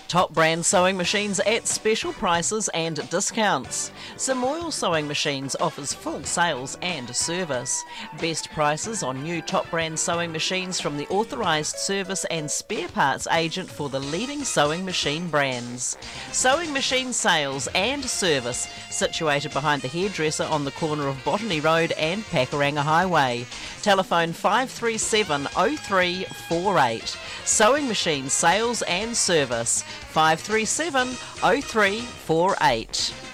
Top brand sewing machines at special prices and discounts. Samoil Sewing Machines offers full sales and service. Best prices on new top brand sewing machines from the authorised service and spare parts agent for the leading sewing machine brands. Sewing machine sales and service situated behind the hairdresser on the corner of Botany Road and Pakuranga Highway. Telephone 537 0348. Sewing machine sales and service 537 0348.